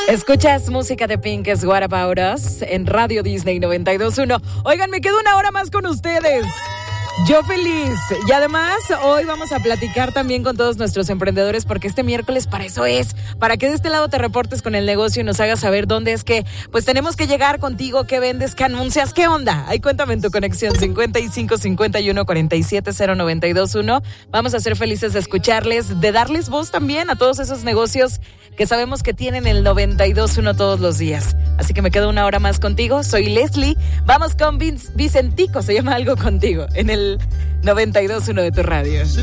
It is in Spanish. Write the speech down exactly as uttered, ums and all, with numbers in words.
Escuchas música de Pink, es What About Us en Radio Disney noventa y dos punto uno. Oigan, me quedo una hora más con ustedes. Yo feliz. Y además, hoy vamos a platicar también con todos nuestros emprendedores, porque este miércoles para eso es, para que de este lado te reportes con el negocio y nos hagas saber dónde es que, pues tenemos que llegar contigo, qué vendes, qué anuncias, qué onda. Ahí cuéntame en tu conexión cincuenta y cinco, cincuenta y uno, cuarenta y siete, cero noventa y dos uno. Vamos a ser felices de escucharles, de darles voz también a todos esos negocios que sabemos que tienen el noventa y dos punto uno todos los días. Así que me quedo una hora más contigo. Soy Leslie. Vamos con Vince, Vicentico, se llama Algo Contigo, en el noventa y dos punto uno de tu radio.